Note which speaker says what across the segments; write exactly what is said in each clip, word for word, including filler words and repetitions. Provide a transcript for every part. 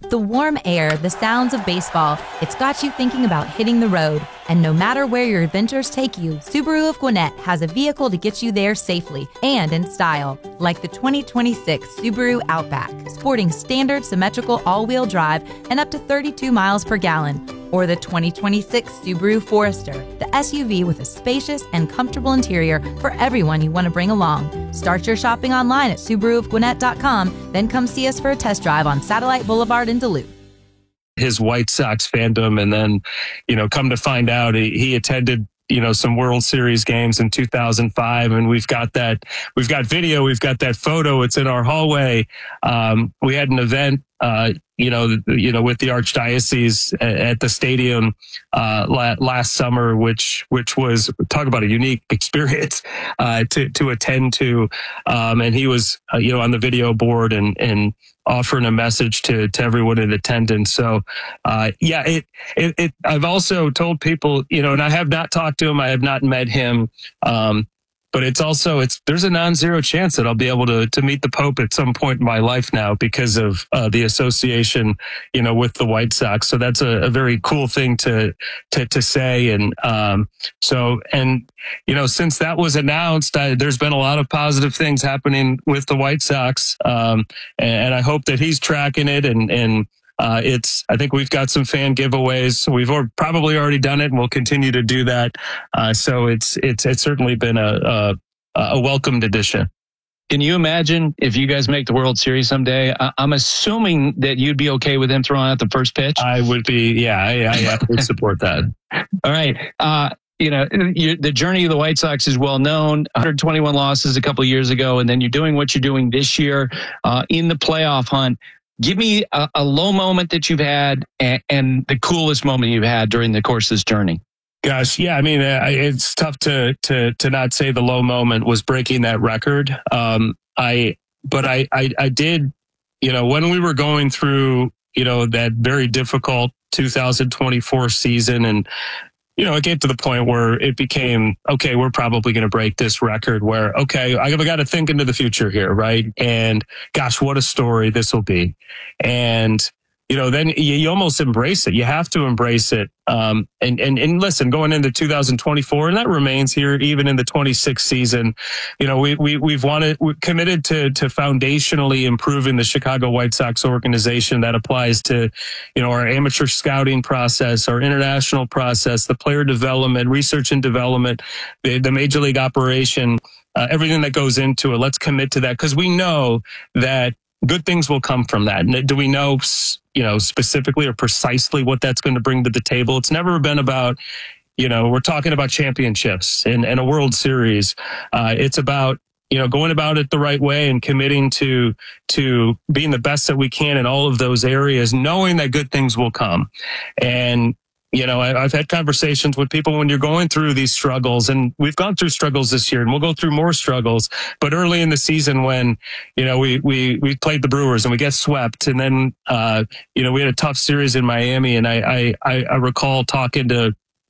Speaker 1: The warm air, the sounds of baseball, it's got you thinking about hitting the road. And no matter where your adventures take you, Subaru of Gwinnett has a vehicle to get you there safely and in style. Like the twenty twenty-six Subaru Outback, sporting standard symmetrical all-wheel drive and up to thirty-two miles per gallon. Or the twenty twenty-six Subaru Forester, the S U V with a spacious and comfortable interior for everyone you want to bring along. Start your shopping online at Subaru of Gwinnett dot com, then come see us for a test drive on Satellite Boulevard in Duluth.
Speaker 2: His White Sox fandom, and then, you know, come to find out he, he attended, you know, some World Series games in two thousand five, and we've got that, we've got video, we've got that photo. It's in our hallway. Um, we had an event, uh, you know, you know, with the Archdiocese at, at the stadium uh, la- last summer, which which was, talk about a unique experience uh, to to attend to. Um, and he was, uh, you know, on the video board and and offering a message to to everyone in attendance. So, uh, yeah, it, it it I've also told people, you know, and I have not talked to him, I have not met him. Um, But it's also, it's, there's a non-zero chance that I'll be able to, to meet the Pope at some point in my life now because of uh, the association, you know, with the White Sox. So that's a, a very cool thing to, to, to say. And, um, so, and, you know, since that was announced, I, there's been a lot of positive things happening with the White Sox. Um, and, and I hope that he's tracking it and, and, Uh, it's, I think we've got some fan giveaways. We've or, probably already done it and we'll continue to do that. Uh, so it's, it's, it's certainly been a, a, a welcomed addition.
Speaker 3: Can you imagine if you guys make the World Series someday? I, I'm assuming that you'd be okay with him throwing out the first pitch.
Speaker 2: I would be. Yeah, I, I, I would support that.
Speaker 3: All right. Uh, you know, you, the journey of the White Sox is well known. one hundred twenty-one losses a couple of years ago, and then you're doing what you're doing this year uh, in the playoff hunt. Give me a, a low moment that you've had and, and the coolest moment you've had during the course of this journey.
Speaker 2: Gosh, yeah, I mean, uh, it's tough to to to not say the low moment was breaking that record. Um, I, but I, I, I did, you know, when we were going through, you know, that very difficult two thousand twenty-four season, and you know, it came to the point where it became, okay, we're probably going to break this record where, okay, I've got to think into the future here, right? And gosh, what a story this will be. And, you know, then you, you almost embrace it. You have to embrace it. Um, and, and, and listen, going into two thousand twenty-four, and that remains here even in the twenty-sixth season, you know, we, we, we've wanted, we're committed to, to foundationally improving the Chicago White Sox organization. That applies to, you know, our amateur scouting process, our international process, the player development, research and development, the, the major league operation, uh, everything that goes into it. Let's commit to that because we know that good things will come from that. And do we know, you know, specifically or precisely what that's going to bring to the table? It's never been about, you know, we're talking about championships and, and a World Series. Uh, it's about, you know, going about it the right way and committing to, to being the best that we can in all of those areas, knowing that good things will come. And, you know, I, I've had conversations with people when you're going through these struggles, and we've gone through struggles this year and we'll go through more struggles. But early in the season when, you know, we, we, we played the Brewers and we get swept, and then, uh, you know, we had a tough series in Miami, and I, I, I recall talking to,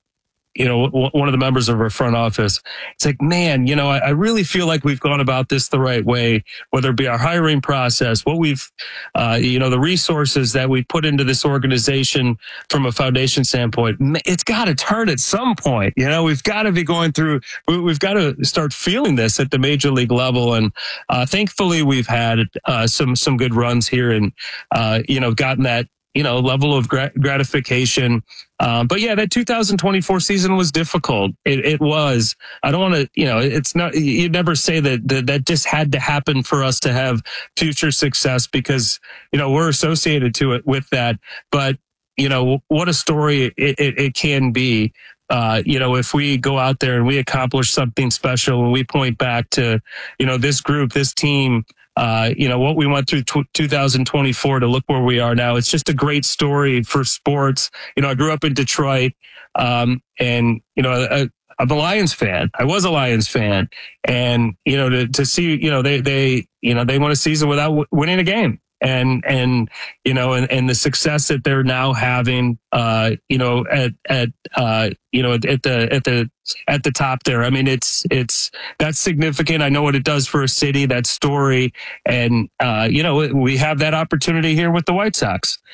Speaker 2: you know, one of the members of our front office. It's like, man, you know, I, I really feel like we've gone about this the right way, whether it be our hiring process, what we've, uh, you know, the resources that we put into this organization from a foundation standpoint. It's got to turn at some point. You know, we've got to be going through, we've got to start feeling this at the major league level. And, uh, thankfully we've had, uh, some, some good runs here and, uh, you know, gotten that, you know, level of grat- gratification. Um, but yeah, that two thousand twenty-four season was difficult. It, it was. I don't want to, you know, it's not, you never say that, that that just had to happen for us to have future success because, you know, we're associated to it with that. But, you know, what a story it, it, it can be. Uh, you know, if we go out there and we accomplish something special and we point back to, you know, this group, this team, Uh, you know, what we went through t- two thousand twenty-four to look where we are now. It's just a great story for sports. You know, I grew up in Detroit, um, and, you know, I, I'm a Lions fan. I was a Lions fan. And, you know, to, to see, you know, they, they, you know, they won a season without w- winning a game. And, and, you know, and, and the success that they're now having, uh, you know, at, at, uh, you know, at, at the, at the, at the top there. I mean, it's, it's, that's significant. I know what it does for a city, that story. And, uh, you know, we have that opportunity here with the White Sox.